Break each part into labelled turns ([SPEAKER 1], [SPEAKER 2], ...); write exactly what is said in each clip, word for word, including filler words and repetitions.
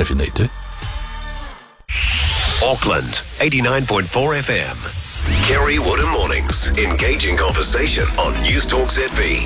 [SPEAKER 1] if you need to.
[SPEAKER 2] Auckland, eighty-nine point four F M. Kerry Wood Mornings. Engaging conversation on News Talk Z B.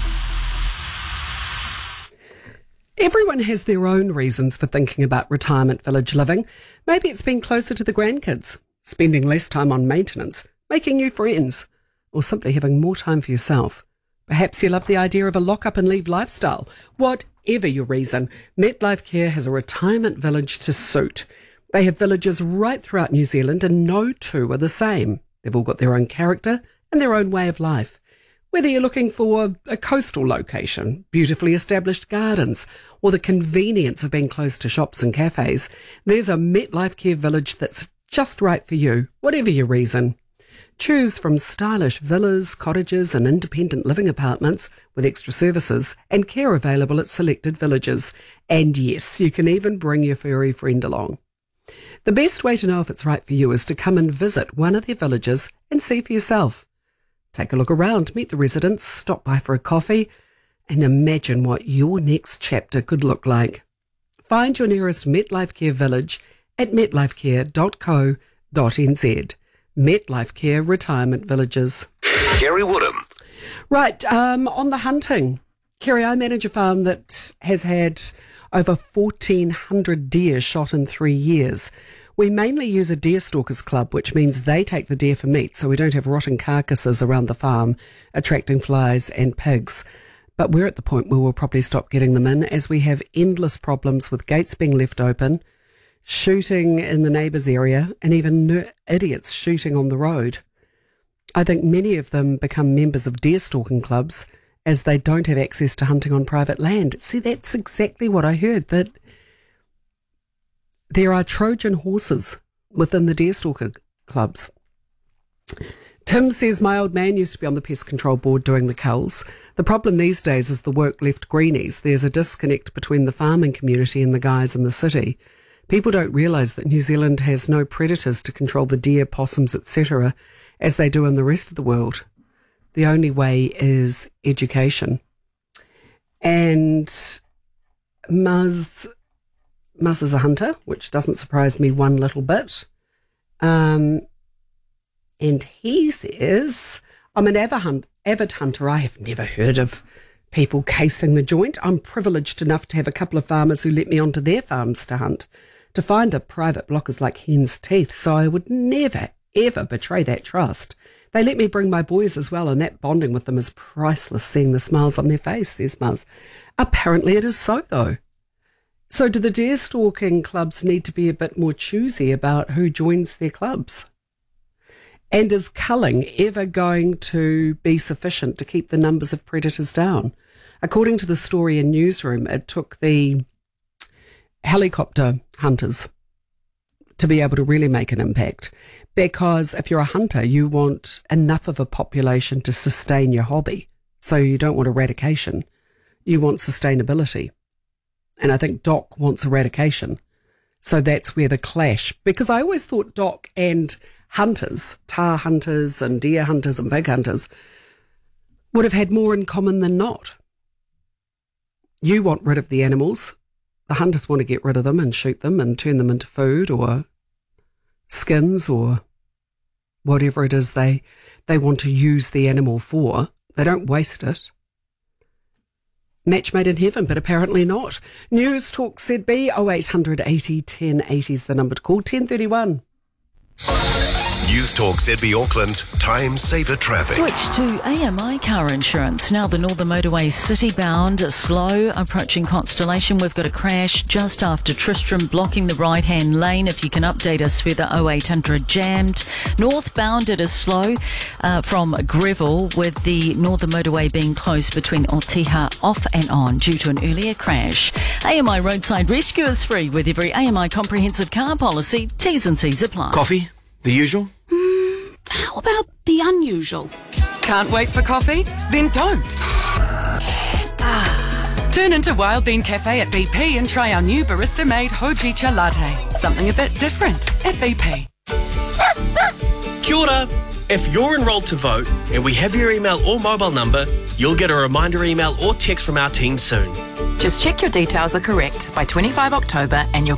[SPEAKER 3] Everyone has their own reasons for thinking about retirement village living. Maybe it's being closer to the grandkids, spending less time on maintenance, making new friends, or simply having more time for yourself. Perhaps you love the idea of a lock-up-and-leave lifestyle. Whatever your reason, MetLife Care has a retirement village to suit. They have villages right throughout New Zealand, and no two are the same. They've all got their own character and their own way of life. Whether you're looking for a coastal location, beautifully established gardens, or the convenience of being close to shops and cafes, there's a MetLife Care village that's just right for you, whatever your reason. Choose from stylish villas, cottages and independent living apartments with extra services and care available at selected villages. And yes, you can even bring your furry friend along. The best way to know if it's right for you is to come and visit one of their villages and see for yourself. Take a look around, meet the residents, stop by for a coffee, and imagine what your next chapter could look like. Find your nearest MetLife Care village at metlifecare dot co dot n z. MetLife Care Retirement Villages.
[SPEAKER 2] Kerry Woodham.
[SPEAKER 3] Right, um, on the hunting. Kerry, I manage a farm that has had over fourteen hundred deer shot in three years. We mainly use a deer stalkers club, which means they take the deer for meat, so we don't have rotting carcasses around the farm, attracting flies and pigs. But we're at the point where we'll probably stop getting them in, as we have endless problems with gates being left open, shooting in the neighbour's area, and even ner- idiots shooting on the road. I think many of them become members of deer stalking clubs as they don't have access to hunting on private land. See, that's exactly what I heard, that there are Trojan horses within the deerstalker clubs. Tim says, my old man used to be on the pest control board doing the culls. The problem these days is the work left greenies. There's a disconnect between the farming community and the guys in the city. People don't realise that New Zealand has no predators to control the deer, possums, et cetera, as they do in the rest of the world. The only way is education. And Muzz... Mus is a hunter, which doesn't surprise me one little bit. Um, and he says, I'm an avid, hunt, avid hunter. I have never heard of people casing the joint. I'm privileged enough to have a couple of farmers who let me onto their farms to hunt. To find a private block is like hen's teeth, so I would never, ever betray that trust. They let me bring my boys as well, and that bonding with them is priceless, seeing the smiles on their face, says Muzz. Apparently it is so, though. So do the deer stalking clubs need to be a bit more choosy about who joins their clubs? And is culling ever going to be sufficient to keep the numbers of predators down? According to the story in Newsroom, it took the helicopter hunters to be able to really make an impact. Because if you're a hunter, you want enough of a population to sustain your hobby. So you don't want eradication. You want sustainability. And I think Doc wants eradication. So that's where the clash, because I always thought Doc and hunters, tar hunters and deer hunters and pig hunters, would have had more in common than not. You want rid of the animals. The hunters want to get rid of them and shoot them and turn them into food or skins or whatever it is they, they want to use the animal for. They don't waste it. Match made in heaven, but apparently not. News Talk Z B, oh eight hundred eighty ten eighty is the number to call, ten thirty-one.
[SPEAKER 2] News Talk Z B Auckland, time saver traffic.
[SPEAKER 4] Switch to A M I car insurance. Now the Northern Motorway city bound, slow, approaching Constellation. We've got a crash just after Tristram, blocking the right-hand lane. If you can update us further, oh eight hundred jammed. Northbound it is slow uh, from Greville, with the Northern Motorway being closed between Otiha off and on due to an earlier crash. A M I roadside rescue is free with every A M I comprehensive car policy. T's and C's apply.
[SPEAKER 5] Coffee? The usual?
[SPEAKER 6] Mm, how about the unusual? Can't wait for coffee? Then don't. Ah. Turn into Wild Bean Cafe at B P and try our new barista-made Hojicha latte. Something a bit different at B P.
[SPEAKER 5] Kia ora. If you're enrolled to vote and we have your email or mobile number, you'll get a reminder email or text from our team soon.
[SPEAKER 7] Just check your details are correct by twenty-fifth of October and you'll